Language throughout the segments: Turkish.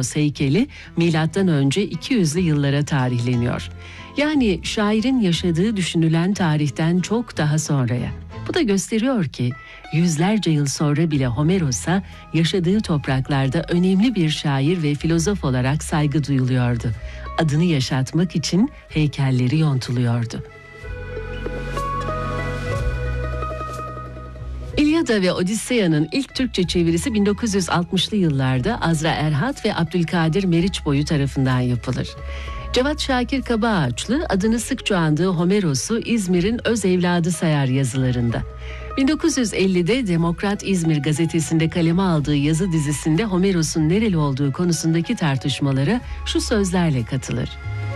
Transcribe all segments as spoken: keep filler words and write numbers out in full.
Homeros heykeli milattan önce iki yüzlü yıllara tarihleniyor. Yani şairin yaşadığı düşünülen tarihten çok daha sonraya. Bu da gösteriyor ki yüzlerce yıl sonra bile Homeros'a yaşadığı topraklarda önemli bir şair ve filozof olarak saygı duyuluyordu. Adını yaşatmak için heykelleri yontuluyordu. İlyada ve Odisseya'nın ilk Türkçe çevirisi bin dokuz yüz altmışlı yıllarda Azra Erhat ve Abdülkadir Meriçboyu tarafından yapılır. Cevat Şakir Kabaağaçlı adını sıkça andığı Homeros'u İzmir'in öz evladı sayar yazılarında. bin dokuz yüz ellide Demokrat İzmir gazetesinde kaleme aldığı yazı dizisinde Homeros'un nereli olduğu konusundaki tartışmalara şu sözlerle katılır.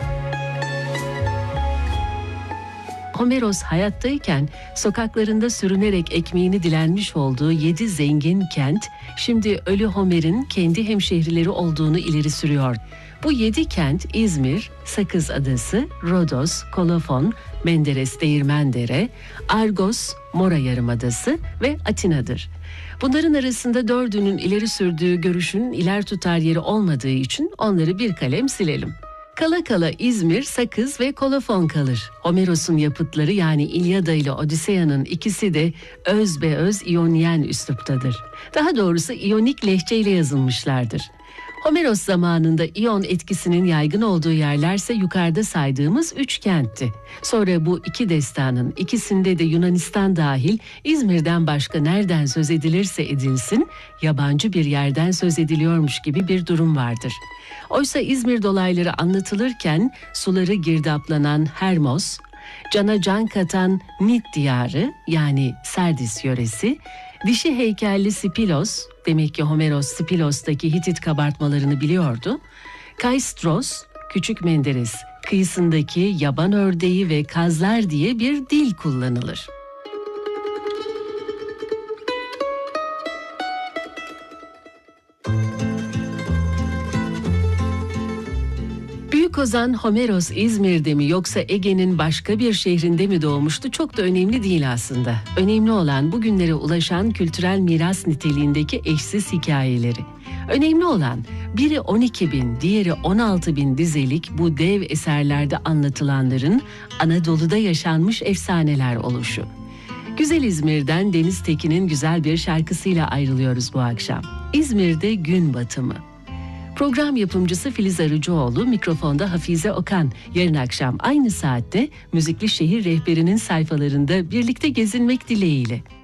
Homeros hayattayken sokaklarında sürünerek ekmeğini dilenmiş olduğu yedi zengin kent, şimdi ölü Homer'in kendi hemşehrileri olduğunu ileri sürüyor. Bu yedi kent İzmir, Sakız Adası, Rodos, Kolofon, Menderes Değirmendere, Argos, Mora Yarımadası ve Atina'dır. Bunların arasında dördünün ileri sürdüğü görüşün iler tutar yeri olmadığı için onları bir kalem silelim. Kala kala İzmir, Sakız ve Kolofon kalır. Homeros'un yapıtları yani İlyada ile Odisseya'nın ikisi de özbeöz İyonyen üsluptadır. Daha doğrusu İyonik lehçeyle yazılmışlardır. Homeros zamanında İyon etkisinin yaygın olduğu yerlerse yukarıda saydığımız üç kentti. Sonra bu iki destanın ikisinde de Yunanistan dahil İzmir'den başka nereden söz edilirse edilsin, yabancı bir yerden söz ediliyormuş gibi bir durum vardır. Oysa İzmir dolayları anlatılırken suları girdaplanan Hermos, cana can katan Nit diyarı yani Serdis yöresi, dişi heykelli Spilos, demek ki Homeros Spilos'taki Hitit kabartmalarını biliyordu, Kaistros, Küçük Menderes kıyısındaki yaban ördeği ve kazlar diye bir dil kullanılır. Büyük ozan Homeros İzmir'de mi yoksa Ege'nin başka bir şehrinde mi doğmuştu çok da önemli değil aslında. Önemli olan bugünlere ulaşan kültürel miras niteliğindeki eşsiz hikayeleri. Önemli olan biri on iki bin, diğeri on altı bin dizelik bu dev eserlerde anlatılanların Anadolu'da yaşanmış efsaneler oluşu. Güzel İzmir'den Deniz Tekin'in güzel bir şarkısıyla ayrılıyoruz bu akşam. İzmir'de gün batımı. Program yapımcısı Filiz Arıcıoğlu, mikrofonda Hafize Okan. Yarın akşam aynı saatte Müzikli Şehir Rehberi'nin sayfalarında birlikte gezinmek dileğiyle.